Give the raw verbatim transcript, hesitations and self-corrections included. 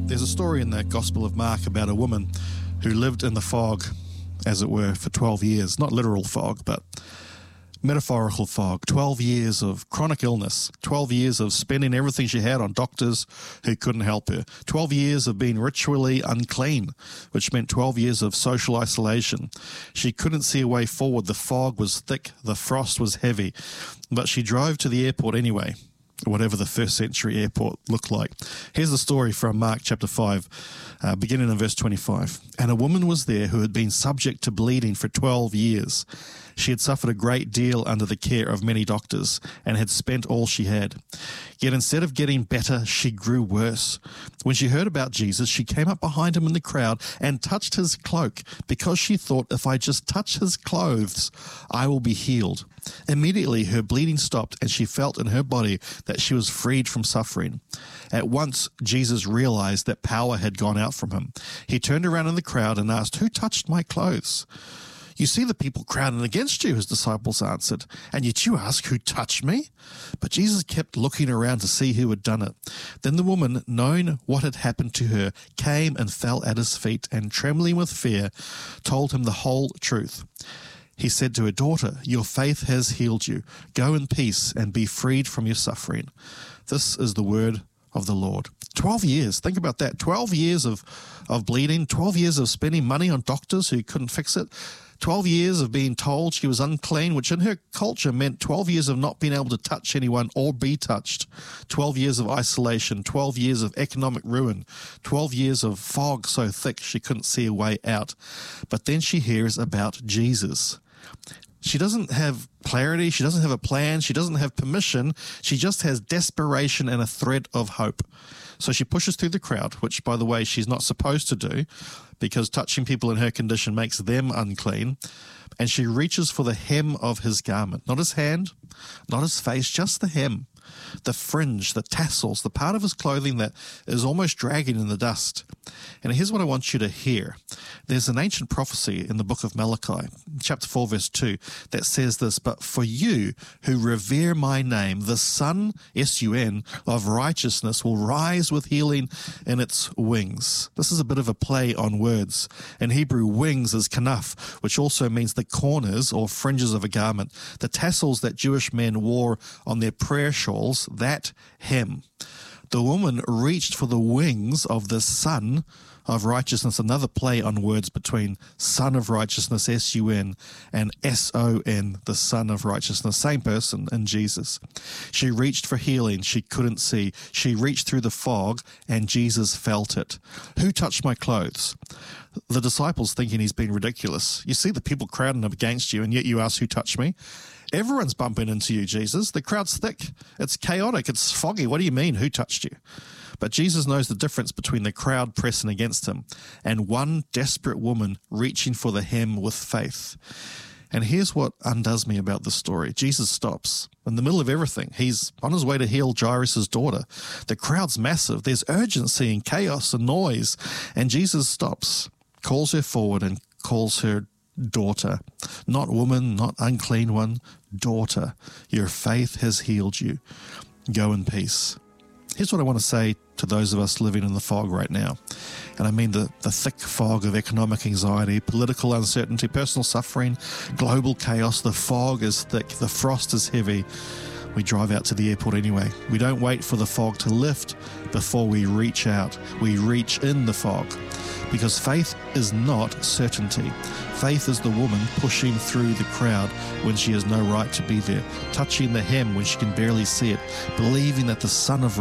There's a story in the Gospel of Mark about a woman who lived in the fog, as it were, for twelve years. Not literal fog, but metaphorical fog. twelve years of chronic illness. twelve years of spending everything she had on doctors who couldn't help her. twelve years of being ritually unclean, which meant twelve years of social isolation. She couldn't see a way forward. The fog was thick. The frost was heavy. But she drove to the airport anyway, whatever the first century airport looked like. Here's the story from Mark chapter five, uh, beginning in verse twenty-five. And a woman was there who had been subject to bleeding for twelve years. She had suffered a great deal under the care of many doctors and had spent all she had. Yet instead of getting better, she grew worse. When she heard about Jesus, she came up behind him in the crowd and touched his cloak, because she thought, if I just touch his clothes, I will be healed. Immediately her bleeding stopped, and she felt in her body that she was freed from suffering. At once Jesus realized that power had gone out from him. He turned around in the crowd and asked, "Who touched my clothes?" "You see the people crowding against you," his disciples answered, "and yet you ask, 'Who touched me?'" But Jesus kept looking around to see who had done it. Then the woman, knowing what had happened to her, came and fell at his feet, and trembling with fear, told him the whole truth. He said to her, "Daughter, your faith has healed you. Go in peace and be freed from your suffering." This is the word of the Lord. Twelve years. Think about that. Twelve years of, of bleeding. Twelve years of spending money on doctors who couldn't fix it. Twelve years of being told she was unclean, which in her culture meant twelve years of not being able to touch anyone or be touched. Twelve years of isolation. Twelve years of economic ruin. Twelve years of fog so thick she couldn't see a way out. But then she hears about Jesus. She doesn't have clarity. She doesn't have a plan. She doesn't have permission. She just has desperation and a thread of hope. So she pushes through the crowd, which, by the way, she's not supposed to do, because touching people in her condition makes them unclean. And she reaches for the hem of his garment. Not his hand, not his face, just the hem. The fringe, the tassels, the part of his clothing that is almost dragging in the dust. And here's what I want you to hear. There's an ancient prophecy in the book of Malachi, chapter four, verse two, that says this, "But for you who revere my name, the Sun, S U N, of righteousness will rise with healing in its wings." This is a bit of a play on words. In Hebrew, wings is kanaf, which also means the corners or fringes of a garment, the tassels that Jewish men wore on their prayer shawls, that hem. The woman reached for the wings of the Son of Righteousness, another play on words between Son of Righteousness, S U N, and S O N, the Son of Righteousness, same person in Jesus. She reached for healing she couldn't see. She reached through the fog, and Jesus felt it. "Who touched my clothes?" The disciples thinking he's being ridiculous. "You see the people crowding up against you, and yet you ask, 'Who touched me?' Everyone's bumping into you, Jesus. The crowd's thick. It's chaotic. It's foggy. What do you mean, who touched you?" But Jesus knows the difference between the crowd pressing against him and one desperate woman reaching for the hem with faith. And here's what undoes me about this story. Jesus stops in the middle of everything. He's on his way to heal Jairus' daughter. The crowd's massive. There's urgency and chaos and noise. And Jesus stops, calls her forward and calls her daughter. Not woman, not unclean one, daughter. Your faith has healed you. Go in peace. Here's what I want to say to those of us living in the fog right now. And I mean the, the thick fog of economic anxiety, political uncertainty, personal suffering, global chaos. The fog is thick. The frost is heavy. We drive out to the airport anyway. We don't wait for the fog to lift before we reach out. We reach in the fog. Because faith is not certainty. Faith is the woman pushing through the crowd when she has no right to be there, touching the hem when she can barely see it, believing that the Son of